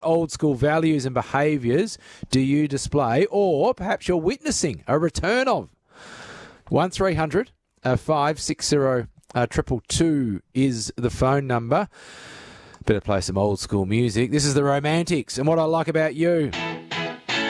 old school values and behaviours do you display, or perhaps you're witnessing a return of? 1300 560 222 is the phone number. Better play some old school music. This is the Romantics, and What I Like About You.